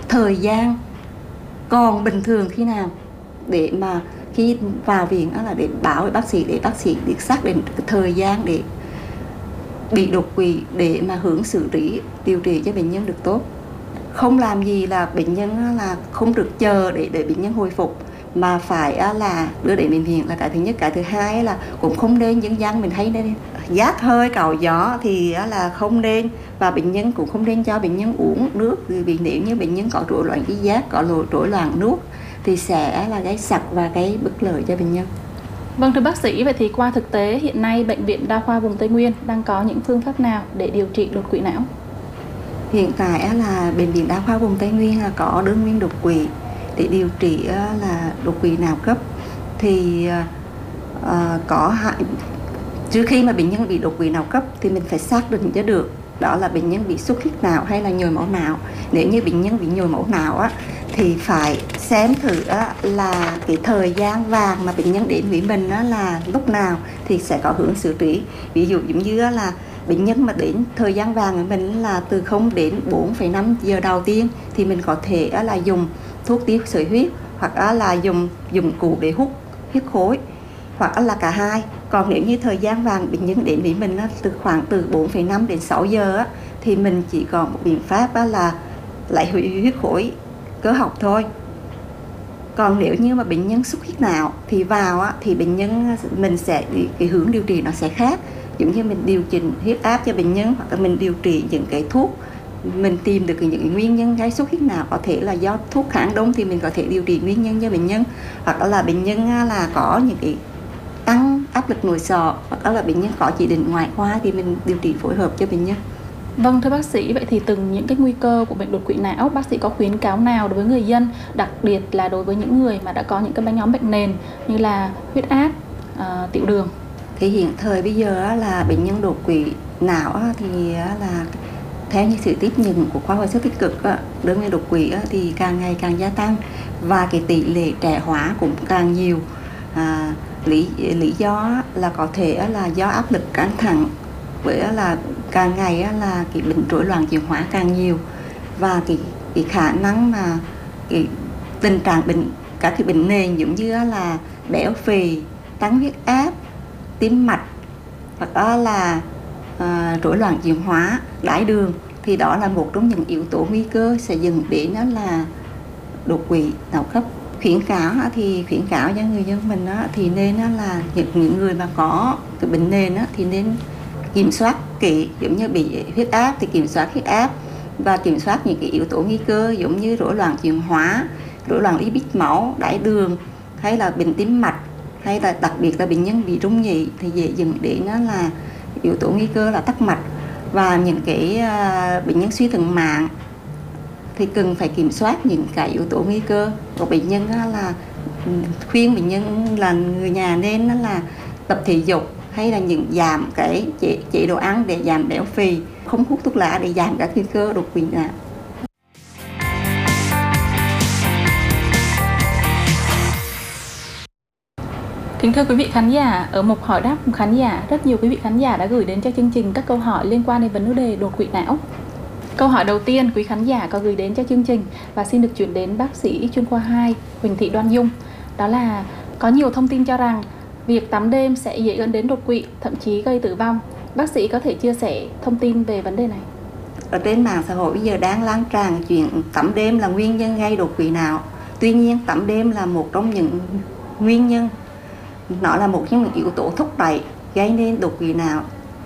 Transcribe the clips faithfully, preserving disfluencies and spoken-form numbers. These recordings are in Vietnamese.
thời gian còn bình thường khi nào để mà khi vào viện đó là để báo với bác sĩ, để bác sĩ để xác định cái thời gian để bị đột quỵ để mà hướng xử lý điều trị cho bệnh nhân được tốt. Không làm gì là bệnh nhân là không được chờ để để bệnh nhân hồi phục, mà phải là đưa đến bệnh viện là cái thứ nhất. Cái thứ hai là cũng không nên dân gian mình thấy nên giác hơi cào gió thì là không nên, và bệnh nhân cũng không nên cho bệnh nhân uống nước, vì nếu như bệnh nhân có rối loạn trí giác, có rối loạn nuốt thì sẽ là gây sặc và gây bất lợi cho bệnh nhân. Vâng, thưa bác sĩ, vậy thì qua thực tế hiện nay Bệnh viện Đa khoa vùng Tây Nguyên đang có những phương pháp nào để điều trị đột quỵ não? Hiện tại là Bệnh viện Đa khoa vùng Tây Nguyên là có đơn nguyên đột quỵ để điều trị là đột quỵ não cấp. Thì uh, có trước khi mà bệnh nhân bị đột quỵ não cấp thì mình phải xác định cho được đó là bệnh nhân bị xuất huyết não hay là nhồi máu não. Nếu như bệnh nhân bị nhồi máu não á, thì phải xem thử á, là cái thời gian vàng mà bệnh nhân đến với mình á, là lúc nào thì sẽ có hướng xử trí. Ví dụ giống như á, là bệnh nhân mà đến thời gian vàng của mình là từ không đến bốn phẩy năm giờ đầu tiên thì mình có thể á, là dùng thuốc tiêu sợi huyết, hoặc á, là dùng dụng cụ để hút huyết khối, hoặc là cả hai. Còn nếu như thời gian vàng bệnh nhân đến với mình á, từ khoảng từ bốn phẩy năm đến sáu giờ á, thì mình chỉ còn một biện pháp á, là lại hủy huyết khối cơ học thôi. Còn nếu như mà bệnh nhân xuất huyết não thì vào á, thì bệnh nhân mình sẽ cái hướng điều trị nó sẽ khác. Giống như mình điều chỉnh huyết áp cho bệnh nhân, hoặc là mình điều trị những cái thuốc, mình tìm được những nguyên nhân gây xuất huyết não, có thể là do thuốc kháng đông thì mình có thể điều trị nguyên nhân cho bệnh nhân, hoặc là bệnh nhân là có những cái tăng áp lực nội sọ, hoặc là bệnh nhân có chỉ định ngoại khoa thì mình điều trị phối hợp cho bệnh nhân. Vâng, thưa bác sĩ, vậy thì từng những cái nguy cơ của bệnh đột quỵ não, bác sĩ có khuyến cáo nào đối với người dân, đặc biệt là đối với những người mà đã có những cái nhóm bệnh nền như là huyết áp, uh, tiểu đường? Thì hiện thời bây giờ là bệnh nhân đột quỵ não thì là theo như sự tiếp nhận của khoa hồi sức tích cực, đối với đột quỵ thì càng ngày càng gia tăng, và cái tỷ lệ trẻ hóa cũng càng nhiều. À, lý lý do là có thể là do áp lực căng thẳng, với là càng ngày là cái bệnh rối loạn chuyển hóa càng nhiều, và cái cái khả năng mà cái tình trạng bệnh, các cái bệnh nền giống như là béo phì, tăng huyết áp, tim mạch, hoặc là uh, rối loạn chuyển hóa, đái đường, thì đó là một trong những yếu tố nguy cơ sẽ dẫn đến đó là đột quỵ não cấp. Khuyến cáo thì khuyến cáo cho người dân mình thì nên là những những người mà có cái bệnh nền thì nên kiểm soát kỹ, giống như bị huyết áp thì kiểm soát huyết áp, và kiểm soát những cái yếu tố nguy cơ giống như rối loạn chuyển hóa, rối loạn lipid máu, đái đường, hay là bệnh tim mạch, hay là đặc biệt là bệnh nhân bị rung nhĩ thì dễ dẫn đến đó là yếu tố nguy cơ là tắc mạch. Và những cái uh, bệnh nhân suy thận mạng thì cần phải kiểm soát những cái yếu tố nguy cơ của bệnh nhân. Là khuyên bệnh nhân là người nhà nên là tập thể dục, hay là những giảm cái chế, chế độ ăn để giảm béo phì, không hút thuốc lá để giảm các nguy cơ đột quỵ não. Kính thưa quý vị khán giả, ở mục hỏi đáp của khán giả, rất nhiều quý vị khán giả đã gửi đến cho chương trình các câu hỏi liên quan đến vấn đề đột quỵ não. Câu hỏi đầu tiên quý khán giả có gửi đến cho chương trình và xin được chuyển đến bác sĩ chuyên khoa hai Huỳnh Thị Đoan Dung. Đó là có nhiều thông tin cho rằng việc tắm đêm sẽ dễ dẫn đến đột quỵ, thậm chí gây tử vong. Bác sĩ có thể chia sẻ thông tin về vấn đề này? Ở trên mạng xã hội bây giờ đang lan tràn chuyện tắm đêm là nguyên nhân gây đột quỵ não. Tuy nhiên tắm đêm là một trong những nguyên nhân, nó là một trong những yếu tố thúc đẩy gây nên đột quỵ não.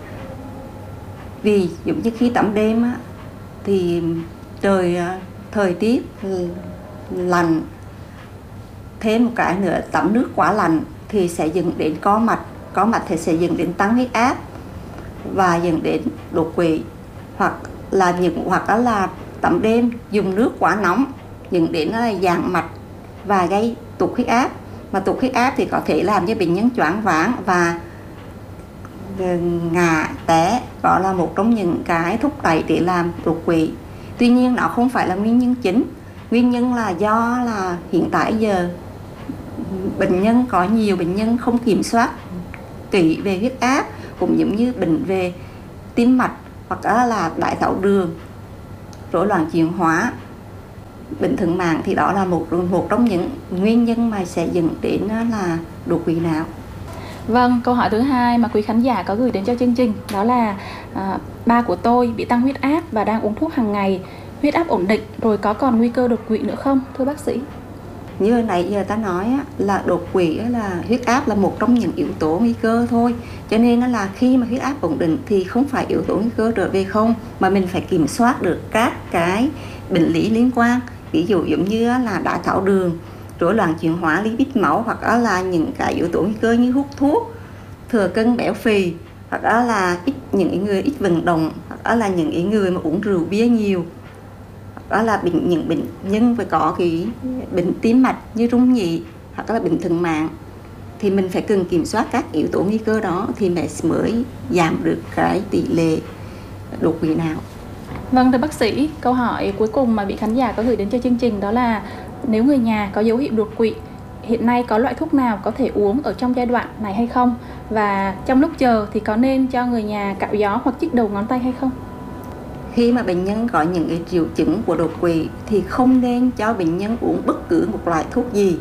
Vì giống như khi tắm đêm á, thì trời thời tiết lạnh, thêm một cái nữa tắm nước quá lạnh thì sẽ dẫn đến co mạch, có mạch thì sẽ dẫn đến tăng huyết áp và dẫn đến đột quỵ, hoặc là những hoặc đó là tắm đêm dùng nước quá nóng dẫn đến là giãn mạch và gây tụt huyết áp. Mà tụt huyết áp thì có thể làm cho bệnh nhân choáng váng và ngã té, đó là một trong những cái thúc đẩy để làm đột quỵ. Tuy nhiên nó không phải là nguyên nhân chính. Nguyên nhân là do là hiện tại giờ bệnh nhân có nhiều bệnh nhân không kiểm soát kỹ về huyết áp, cũng giống như bệnh về tim mạch, hoặc là đái tháo đường, rối loạn chuyển hóa, bệnh thận mạng thì đó là một một trong những nguyên nhân mà sẽ dẫn đến là đột quỵ não. Vâng, câu hỏi thứ hai mà quý khán giả có gửi đến cho chương trình đó là à, ba của tôi bị tăng huyết áp và đang uống thuốc hàng ngày, huyết áp ổn định rồi có còn nguy cơ đột quỵ nữa không thưa bác sĩ? Như nãy giờ ta nói á, là đột quỵ á, là huyết áp là một trong những yếu tố nguy cơ thôi. Cho nên nó là khi mà huyết áp ổn định thì không phải yếu tố nguy cơ trở về không, mà mình phải kiểm soát được các cái bệnh lý liên quan. Ví dụ giống như là đái tháo đường, rối loạn chuyển hóa lipid máu, hoặc là những cái yếu tố nguy cơ như hút thuốc, thừa cân béo phì, hoặc là ít những người ít vận động, hoặc là những người mà uống rượu bia nhiều, đó là bệnh những bệnh nhân phải có cái bệnh tim mạch như rung nhĩ hoặc là bệnh thận mạng, thì mình phải cần kiểm soát các yếu tố nguy cơ đó thì mới giảm được cái tỷ lệ đột quỵ não. Vâng, thưa bác sĩ, câu hỏi cuối cùng mà vị khán giả có gửi đến cho chương trình đó là nếu người nhà có dấu hiệu đột quỵ, hiện nay có loại thuốc nào có thể uống ở trong giai đoạn này hay không? Và trong lúc chờ thì có nên cho người nhà cạo gió hoặc chích đầu ngón tay hay không? Khi mà bệnh nhân có những cái triệu chứng của đột quỵ thì không nên cho bệnh nhân uống bất cứ một loại thuốc gì,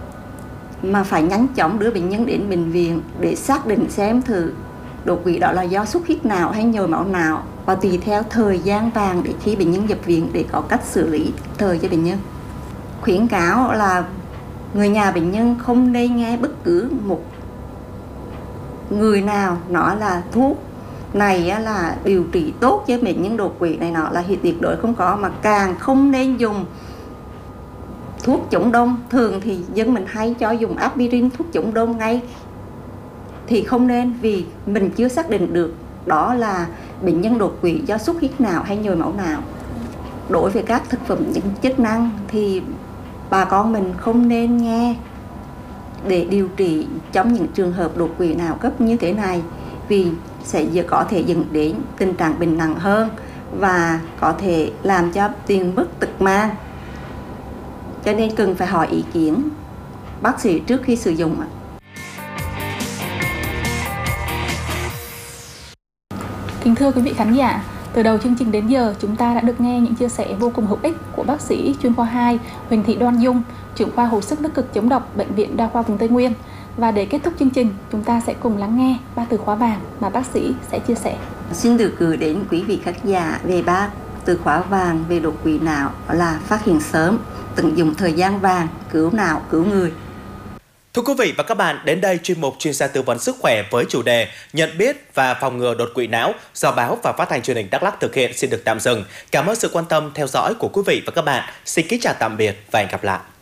mà phải nhanh chóng đưa bệnh nhân đến bệnh viện để xác định xem thử đột quỵ đó là do xuất huyết não hay nhồi máu não, và tùy theo thời gian vàng để khi bệnh nhân nhập viện để có cách xử lý thời cho bệnh nhân. Khuyến cáo là người nhà bệnh nhân không nên nghe bất cứ một người nào nói là thuốc này là điều trị tốt cho bệnh nhân đột quỵ này nọ, là hiện tuyệt đối không có, mà càng không nên dùng thuốc chống đông. Thường thì dân mình hay cho dùng aspirin, thuốc chống đông ngay, thì không nên, vì mình chưa xác định được đó là bệnh nhân đột quỵ do xuất huyết não hay nhồi máu não. Đối với các thực phẩm chức năng thì bà con mình không nên nghe để điều trị trong những trường hợp đột quỵ não cấp như thế này, vì sẽ có thể dẫn đến tình trạng bệnh nặng hơn và có thể làm cho tiền mất tật mang. Cho nên cần phải hỏi ý kiến bác sĩ trước khi sử dụng. Kính thưa quý vị khán giả, từ đầu chương trình đến giờ chúng ta đã được nghe những chia sẻ vô cùng hữu ích của bác sĩ chuyên khoa hai Huỳnh Thị Đoan Dung, trưởng khoa hồi sức tích cực chống độc Bệnh viện Đa khoa vùng Tây Nguyên. Và để kết thúc chương trình, chúng ta sẽ cùng lắng nghe ba từ khóa vàng mà bác sĩ sẽ chia sẻ. Xin được gửi đến quý vị khán giả về ba từ khóa vàng về đột quỵ não là phát hiện sớm, tận dụng thời gian vàng, cứu não, cứu người. Thưa quý vị và các bạn, đến đây chuyên mục chuyên gia tư vấn sức khỏe với chủ đề nhận biết và phòng ngừa đột quỵ não do báo và phát thanh truyền hình Đắk Lắk thực hiện xin được tạm dừng. Cảm ơn sự quan tâm theo dõi của quý vị và các bạn. Xin kính chào tạm biệt và hẹn gặp lại.